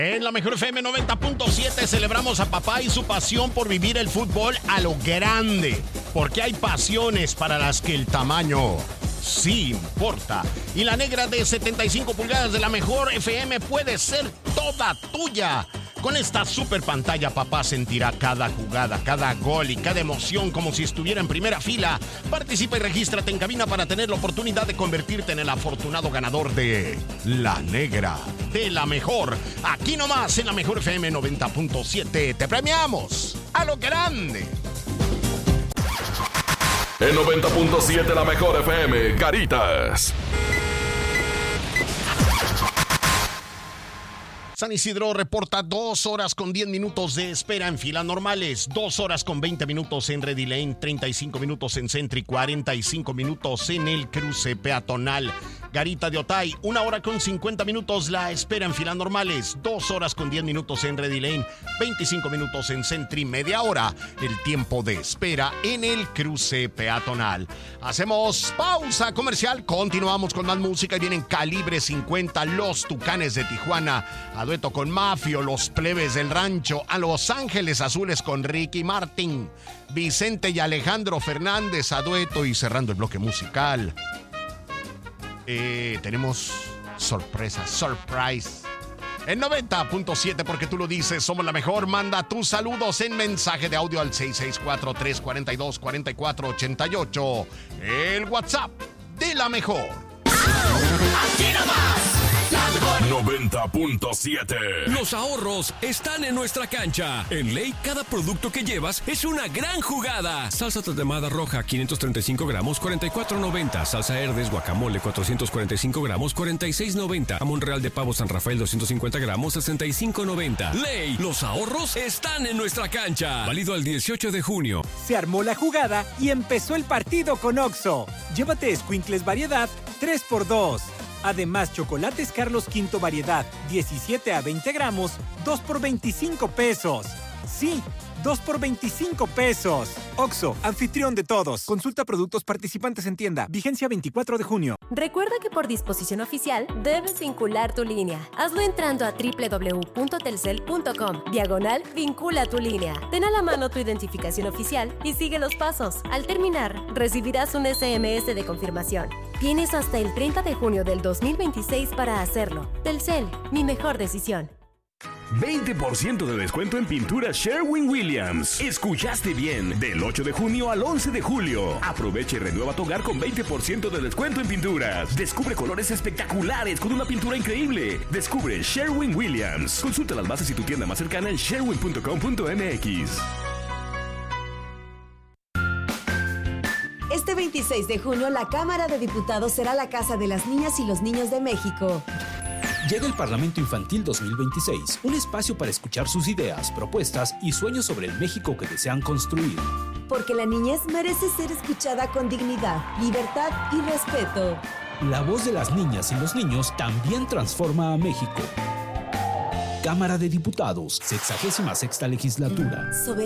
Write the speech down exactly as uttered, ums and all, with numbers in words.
En la Mejor F M noventa punto siete celebramos a papá y su pasión por vivir el fútbol a lo grande. Porque hay pasiones para las que el tamaño sí importa. Y la negra de setenta y cinco pulgadas de la Mejor F M puede ser toda tuya. Con esta super pantalla, papá sentirá cada jugada, cada gol y cada emoción como si estuviera en primera fila. Participa y regístrate en cabina para tener la oportunidad de convertirte en el afortunado ganador de La Negra de la Mejor. Aquí nomás en la Mejor F M noventa punto siete. Te premiamos a lo grande. En noventa punto siete La Mejor F M, Caritas. San Isidro reporta dos horas con diez minutos de espera en filas normales, dos horas con veinte minutos en Ready Lane, treinta y cinco minutos en Centro y cuarenta y cinco minutos en el cruce peatonal. Garita de Otay, una hora con cincuenta minutos la espera en filas normales, dos horas con diez minutos en Ready Lane, veinticinco minutos en Centro y media hora el tiempo de espera en el cruce peatonal. Hacemos pausa comercial, continuamos con más música y vienen Calibre cincuenta, Los Tucanes de Tijuana, a dueto con Mafio, Los Plebes del Rancho, a Los Ángeles Azules con Ricky Martin, Vicente y Alejandro Fernández a dueto y cerrando el bloque musical. Eh, tenemos sorpresa, surprise. En noventa punto siete, porque tú lo dices, somos la mejor. Manda tus saludos en mensaje de audio al seis seis cuatro, tres cuatro dos, cuatro cuatro ocho ocho. El WhatsApp de la mejor. ¡Aquí nomás! noventa punto siete. Los ahorros están en nuestra cancha. En Ley, cada producto que llevas es una gran jugada. Salsa tatemada roja, quinientos treinta y cinco gramos, cuarenta y cuatro noventa. Salsa Herdes, guacamole, cuatrocientos cuarenta y cinco gramos, cuarenta y seis noventa. Jamón real de pavo San Rafael, doscientos cincuenta gramos, sesenta y cinco noventa. Ley, los ahorros están en nuestra cancha. Válido al dieciocho de junio. Se armó la jugada y empezó el partido con Oxxo. Llévate Escuincles variedad tres por dos. Además, chocolates Carlos Quinto variedad, diecisiete a veinte gramos, dos por veinticinco pesos. Sí, dos por veinticinco pesos. Oxxo, anfitrión de todos. Consulta productos participantes en tienda. Vigencia veinticuatro de junio. Recuerda que por disposición oficial debes vincular tu línea. Hazlo entrando a doble u doble u doble u punto telcel punto com. Diagonal vincula tu línea. Ten a la mano tu identificación oficial y sigue los pasos. Al terminar, recibirás un ese eme ese de confirmación. Tienes hasta el treinta de junio del dos mil veintiséis para hacerlo. Telcel, mi mejor decisión. veinte por ciento de descuento en pintura Sherwin-Williams. Escuchaste bien, del ocho de junio al once de julio. Aprovecha y renueva tu hogar con veinte por ciento de descuento en pinturas. Descubre colores espectaculares con una pintura increíble. Descubre Sherwin-Williams. Consulta las bases y tu tienda más cercana en sherwin punto com punto m x. Este veintiséis de junio, la Cámara de Diputados será la casa de las niñas y los niños de México. Llega el Parlamento Infantil dos mil veintiséis, un espacio para escuchar sus ideas, propuestas y sueños sobre el México que desean construir. Porque la niñez merece ser escuchada con dignidad, libertad y respeto. La voz de las niñas y los niños también transforma a México. Cámara de Diputados, sexagésima sexta legislatura.